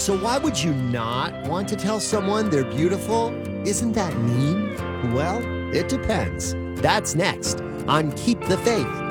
So why would you not want to tell someone they're beautiful? Isn't that mean? Well, it depends. That's next on Keep the Faith.